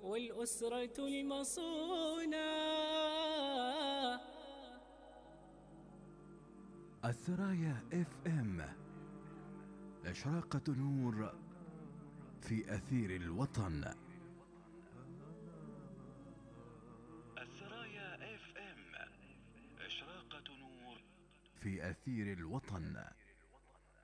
والأسرة المصونة. الثرايا اف ام، إشراقة نور في أثير الوطن. الثرايا اف ام، إشراقة نور في أثير الوطن.